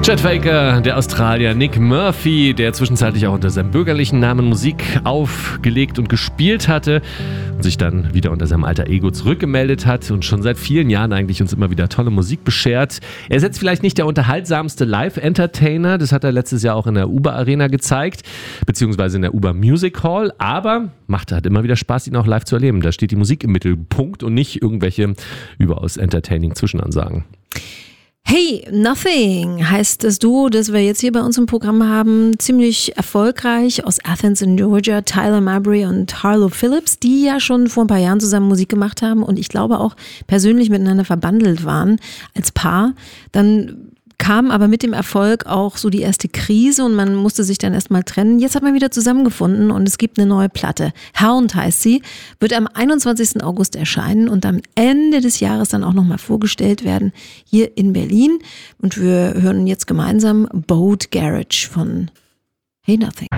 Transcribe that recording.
Chet Faker, der Australier Nick Murphy, der zwischenzeitlich auch unter seinem bürgerlichen Namen Musik aufgelegt und gespielt hatte und sich dann wieder unter seinem alter Ego zurückgemeldet hat und schon seit vielen Jahren eigentlich uns immer wieder tolle Musik beschert. Er ist jetzt vielleicht nicht der unterhaltsamste Live-Entertainer, das hat er letztes Jahr auch in der Uber Arena gezeigt, beziehungsweise in der Uber Music Hall, aber macht halt immer wieder Spaß, ihn auch live zu erleben. Da steht die Musik im Mittelpunkt und nicht irgendwelche überaus entertaining Zwischenansagen. Hey, Nothing heißt das Duo, das wir jetzt hier bei uns im Programm haben, ziemlich erfolgreich aus Athens in Georgia, Tyler Mabry und Harlow Phillips, die ja schon vor ein paar Jahren zusammen Musik gemacht haben und ich glaube auch persönlich miteinander verbandelt waren als Paar. Dann kam aber mit dem Erfolg auch so die erste Krise und man musste sich dann erstmal trennen. Jetzt hat man wieder zusammengefunden und es gibt eine neue Platte. Hound heißt sie, wird am 21. August erscheinen und am Ende des Jahres dann auch nochmal vorgestellt werden hier in Berlin. Und wir hören jetzt gemeinsam Boat Garage von Hey Nothing.